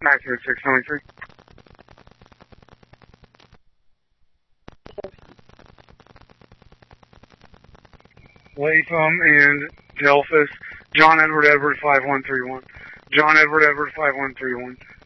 Accurate 693. Latham and Delphus. John Edward 5131. John Edward 5131.